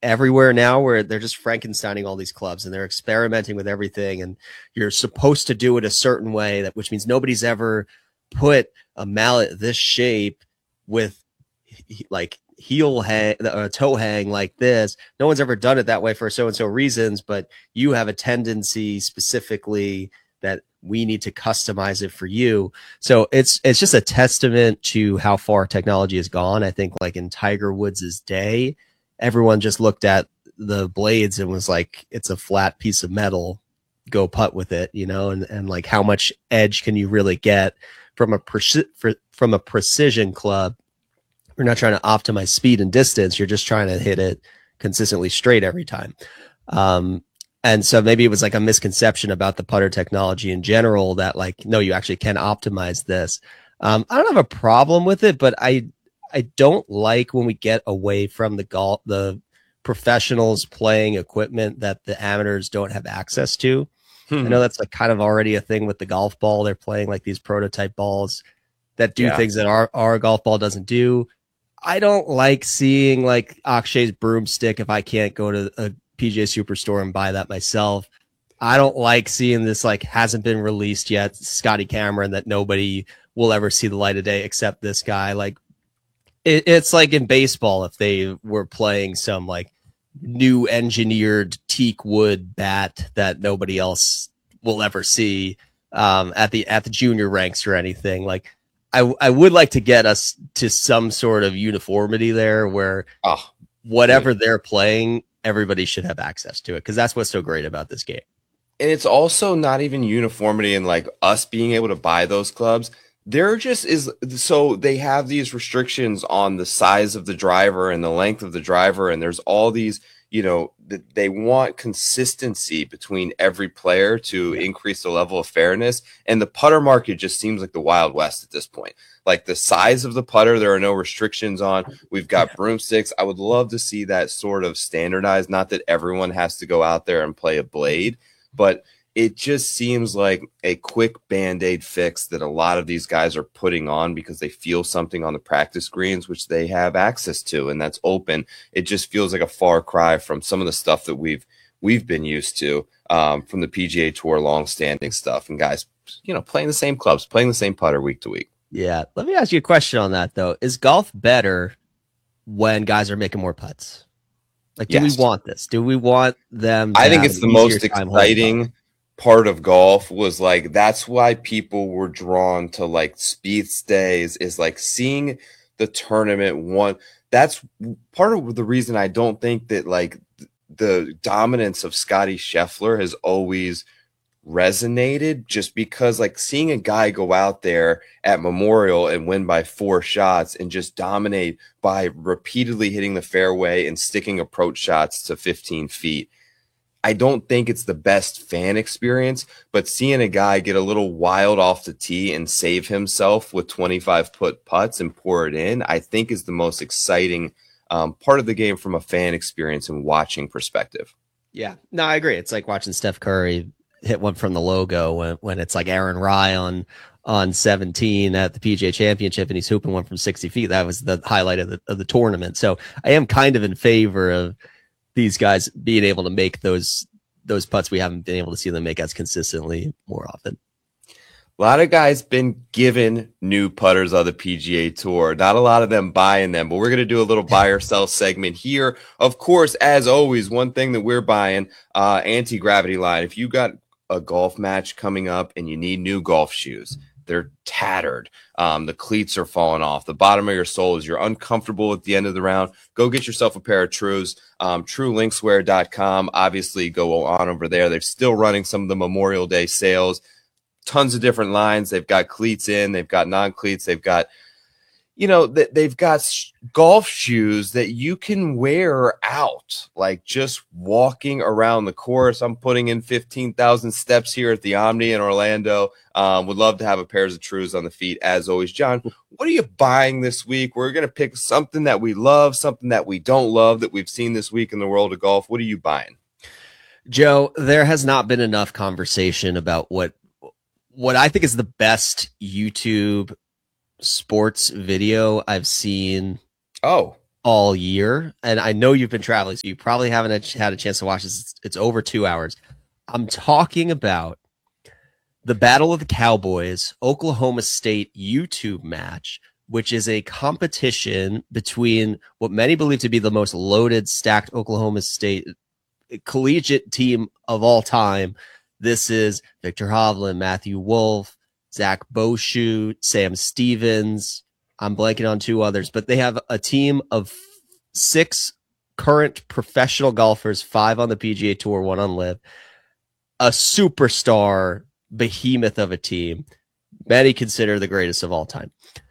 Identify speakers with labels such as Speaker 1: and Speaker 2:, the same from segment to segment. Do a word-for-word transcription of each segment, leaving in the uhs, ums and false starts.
Speaker 1: everywhere now where they're just Frankensteining all these clubs and they're experimenting with everything. And you're supposed to do it a certain way, that which means nobody's ever put a mallet this shape with like heel hang, uh, toe hang like this. No one's ever done it that way for so-and-so reasons, but you have a tendency specifically that we need to customize it for you. So it's, it's just a testament to how far technology has gone. I think like in Tiger Woods' day, everyone just looked at the blades and was like, it's a flat piece of metal, go putt with it, you know, and, and like how much edge can you really get from a, preci- from a precision club? You're not trying to optimize speed and distance. You're just trying to hit it consistently straight every time. Um, and so maybe it was like a misconception about the putter technology in general that like, no, you actually can optimize this. Um, I don't have a problem with it, but I, I don't like when we get away from the golf, the professionals playing equipment that the amateurs don't have access to. Hmm. I know that's like kind of already a thing with the golf ball. They're playing like these prototype balls that do yeah. things that our, our golf ball doesn't do. I don't like seeing like Akshay's broomstick if I can't go to a P G A Superstore and buy that myself. I don't like seeing this like hasn't been released yet, Scotty Cameron, that nobody will ever see the light of day except this guy. Like it, it's like in baseball if they were playing some like new engineered teak wood bat that nobody else will ever see um, at the at the junior ranks or anything. Like I I would like to get us to some sort of uniformity there where oh, whatever good. they're playing, everybody should have access to it, because that's what's so great about this game.
Speaker 2: And it's also not even uniformity in like us being able to buy those clubs. There just is, so they have these restrictions on the size of the driver and the length of the driver, and there's all these, you know, they want consistency between every player to increase the level of fairness. And the putter market just seems like the Wild West at this point. Like the size of the putter, there are no restrictions on. We've got broomsticks. I would love to see that sort of standardized. Not that everyone has to go out there and play a blade, but it just seems like a quick Band-Aid fix that a lot of these guys are putting on because they feel something on the practice greens, which they have access to, and that's open. It just feels like a far cry from some of the stuff that we've we've been used to um, from the P G A Tour long-standing stuff, and guys, you know, playing the same clubs, playing the same putter week to week.
Speaker 1: Yeah. Let me ask you a question on that, though. Is golf better when guys are making more putts? Like, do yes. we want this? Do we want them to
Speaker 2: I think it's the most exciting part of golf was like, that's why people were drawn to like Spieth's days, is like seeing the tournament one. That's part of the reason I don't think that like the dominance of Scotty Scheffler has always resonated, just because like seeing a guy go out there at Memorial and win by four shots and just dominate by repeatedly hitting the fairway and sticking approach shots to fifteen feet. I don't think it's the best fan experience, but seeing a guy get a little wild off the tee and save himself with twenty-five foot putts and pour it in, I think is the most exciting um, part of the game from a fan experience and watching perspective.
Speaker 1: Yeah, no, I agree. It's like watching Steph Curry hit one from the logo when, when it's like Aaron Rye on, on seventeen at the P G A Championship and he's hooping one from sixty feet. That was the highlight of the, of the tournament. So I am kind of in favor of these guys being able to make those those putts we haven't been able to see them make as consistently more often.
Speaker 2: A lot of guys been given new putters on the P G A Tour. Not a lot of them buying them, but we're going to do a little buy or sell segment here. Of course, as always, one thing that we're buying, uh, Anti-Gravity Line. If you got a golf match coming up and you need new golf shoes, they're tattered. Um, the cleats are falling off. The bottom of your soles, you're uncomfortable at the end of the round. Go get yourself a pair of Trues. Um, true linkswear dot com. Obviously, go on over there. They're still running some of the Memorial Day sales. Tons of different lines. They've got cleats in. They've got non-cleats. They've got, you know, they've got golf shoes that you can wear out, like just walking around the course. I'm putting in fifteen thousand steps here at the Omni in Orlando. Um, would love to have a pair of Trues on the feet, as always. John, what are you buying this week? We're going to pick something that we love, something that we don't love, that we've seen this week in the world of golf. What are you buying?
Speaker 1: Joe, there has not been enough conversation about what what I think is the best YouTube sports video I've seen.
Speaker 2: Oh,
Speaker 1: all year. And I know you've been traveling, so you probably haven't had a chance to watch this. It's, it's over two hours. I'm talking about the Battle of the Cowboys, Oklahoma State YouTube match, which is a competition between what many believe to be the most loaded, stacked Oklahoma State collegiate team of all time. This is Victor Hovland, Matthew Wolf, Zach Boshoot, Sam Stevens. I'm blanking on two others, but they have a team of six current professional golfers, five on the P G A Tour, one on Live, a superstar behemoth of a team, many consider the greatest of all time,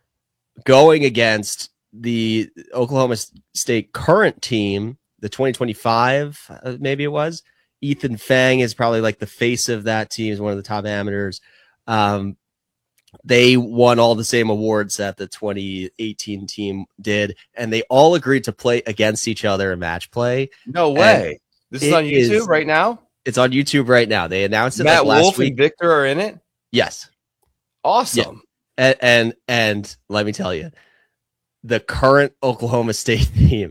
Speaker 1: going against the Oklahoma State current team, the twenty twenty-five, uh, maybe it was. Ethan Fang is probably like the face of that team, is one of the top amateurs. Um, they won all the same awards that the twenty eighteen team did, and they all agreed to play against each other in match play.
Speaker 2: No way. And this is on YouTube is, right now?
Speaker 1: It's on YouTube right now. They announced it
Speaker 2: Matt
Speaker 1: like last
Speaker 2: Wolf
Speaker 1: week.
Speaker 2: And Victor are in it?
Speaker 1: Yes.
Speaker 2: Awesome.
Speaker 1: Yeah. And, and and let me tell you, the current Oklahoma State team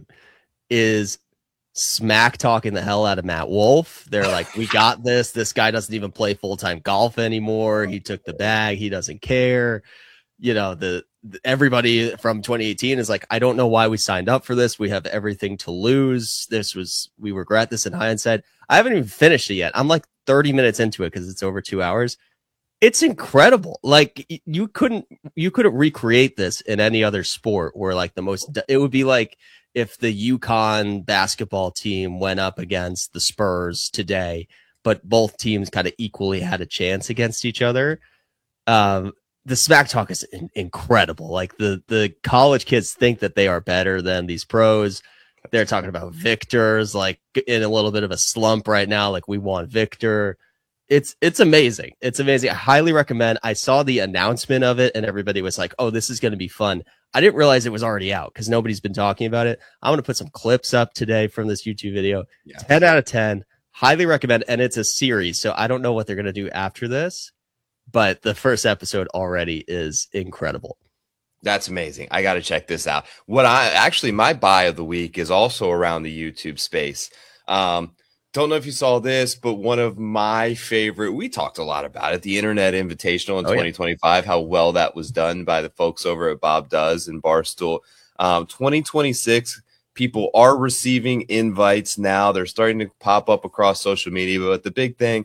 Speaker 1: is smack talking the hell out of Matt Wolf. They're like, we got this. This guy doesn't even play full-time golf anymore. He took the bag. He doesn't care. You know, the, the everybody from twenty eighteen is like, I don't know why we signed up for this. We have everything to lose. This was, we regret this in hindsight. I haven't even finished it yet. I'm like thirty minutes into it because it's over two hours. It's incredible. Like you couldn't, you couldn't recreate this in any other sport where like the most, it would be like if the UConn basketball team went up against the Spurs today, but both teams kind of equally had a chance against each other. Um, the smack talk is in- incredible. Like the, the college kids think that they are better than these pros. They're talking about Victor's like in a little bit of a slump right now. Like we want Victor. It's, it's amazing. It's amazing. I highly recommend. I saw the announcement of it and everybody was like, oh, this is going to be fun. I didn't realize it was already out because nobody's been talking about it. I'm going to put some clips up today from this YouTube video. Yeah. ten out of ten. Highly recommend. And it's a series. So I don't know what they're going to do after this, but the first episode already is incredible.
Speaker 2: That's amazing. I got to check this out. What I actually, my buy of the week is also around the YouTube space. Um, don't know if you saw this, but one of my favorite, we talked a lot about it, the Internet Invitational in oh, twenty twenty-five, yeah. How well that was done by the folks over at Bob Does and Barstool. Um, twenty twenty-six, people are receiving invites now. They're starting to pop up across social media, but the big thing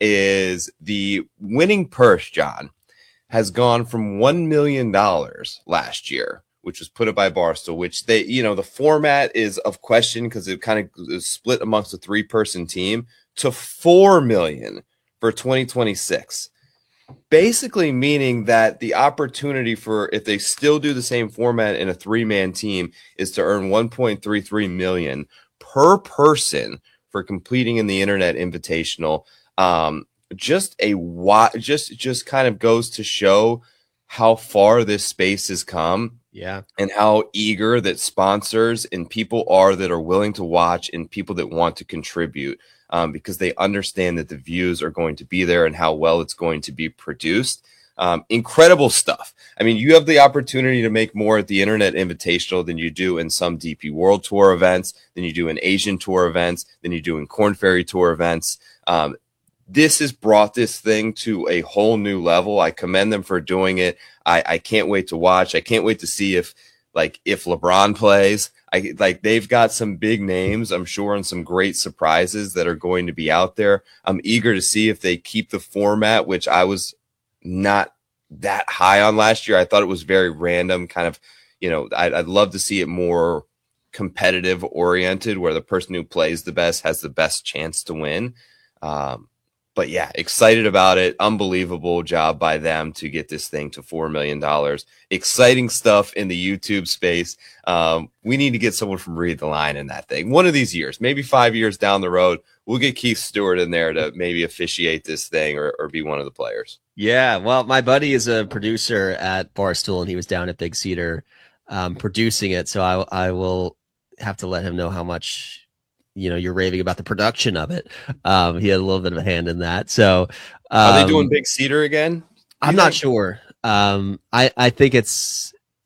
Speaker 2: is the winning purse, John, has gone from one million dollars last year, which was put up by Barstool, which they, you know, the format is of question because it kind of is split amongst a three person team, to four million dollars for twenty twenty-six. Basically meaning that the opportunity for, if they still do the same format in a three man team, is to earn one point three three million dollars per person for completing in the Internet Invitational. Um, just a what, just, just kind of goes to show how far this space has come.
Speaker 1: Yeah.
Speaker 2: And how eager that sponsors and people are that are willing to watch and people that want to contribute, um, because they understand that the views are going to be there and how well it's going to be produced. Um, incredible stuff. I mean, you have the opportunity to make more at the Internet Invitational than you do in some D P World Tour events, than you do in Asian Tour events, than you do in Korn Ferry Tour events. Um, This has brought this thing to a whole new level. I commend them for doing it. I, I can't wait to watch. I can't wait to see if, like, if LeBron plays. I like they've got some big names, I'm sure, and some great surprises that are going to be out there. I'm eager to see if they keep the format, which I was not that high on last year. I thought it was very random, kind of, you know, I'd, I'd love to see it more competitive oriented, where the person who plays the best has the best chance to win. Um, But yeah, excited about it. Unbelievable job by them to get this thing to four million dollars. Exciting stuff in the YouTube space. Um, we need to get someone from Read the Line in that thing. One of these years, maybe five years down the road, we'll get Keith Stewart in there to maybe officiate this thing or, or be one of the players.
Speaker 1: Yeah, well, my buddy is a producer at Barstool, and he was down at Big Cedar um, producing it. So I, I will have to let him know how much, you know, you're raving about the production of it. Um, he had a little bit of a hand in that. So, um,
Speaker 2: are they doing Big Cedar again?
Speaker 1: I'm think? not sure. Um, I, I think it's,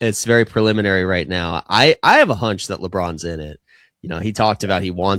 Speaker 1: It's very preliminary right now. I I have a hunch that LeBron's in it. You know, he talked about he wants